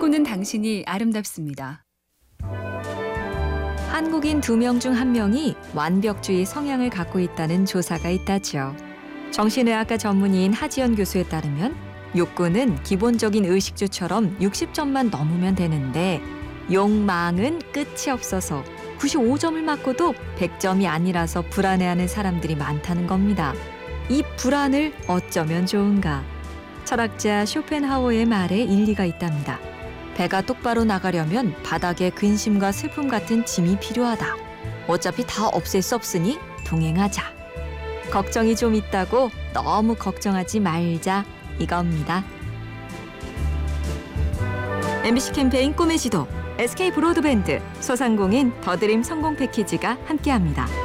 보는 당신이 아름답습니다. 한국인 2명 중 1명이 완벽주의 성향을 갖고 있다는 조사가 있다죠. 정신의학과 전문의인 하지연 교수에 따르면 욕구는 기본적인 의식주처럼 60점만 넘으면 되는데 욕망은 끝이 없어서 95점을 맞고도 100점이 아니라서 불안해하는 사람들이 많다는 겁니다. 이 불안을 어쩌면 좋은가? 철학자 쇼펜하우어의 말에 일리가 있답니다. 배가 똑바로 나가려면 바닥에 근심과 슬픔 같은 짐이 필요하다. 어차피 다 없앨 수 없으니 동행하자. 걱정이 좀 있다고 너무 걱정하지 말자 이겁니다. MBC 캠페인 꿈의 지도, SK 브로드밴드, 소상공인 더드림 성공 패키지가 함께합니다.